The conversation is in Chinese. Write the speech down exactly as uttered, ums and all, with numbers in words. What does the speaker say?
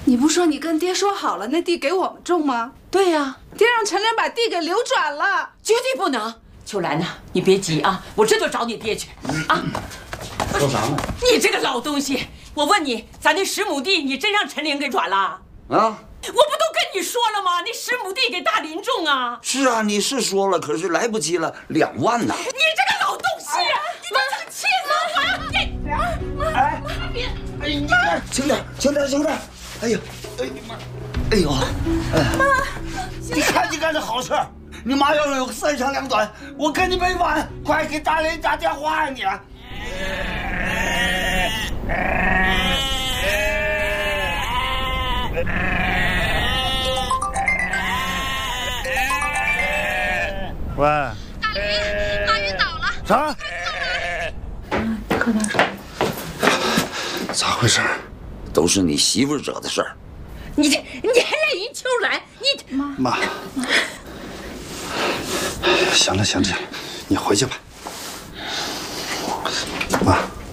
你不说你跟爹说好了，那地给我们种吗？ 对呀， 爹让陈莲把地给流转了， 绝对不能。秋兰呐，你别急啊，我这就找你爹去。啊， 说啥呢？ 你这个老东西，我问你，咱那十亩地，你真让陈玲给转了？啊？我不都跟你说了吗？那十亩地给大林种啊。 是啊，你是说了，可是来不及了，两万呐！ 你这个老东西啊，你不生气吗？我要你。 哎，别，哎，你看，轻点，轻点，轻点。哎呦，哎呀妈，哎呦，哎，妈，你看你干的好事，你妈要是有个三长两短，我跟你没完！快给大雷打电话呀你！ 喂， 大驴，马云倒了。 啥？ 快点说。 咋回事？ 都是你媳妇惹的事儿。 你这，你还赖人秋兰？你妈妈，行了行了，你回去吧。妈。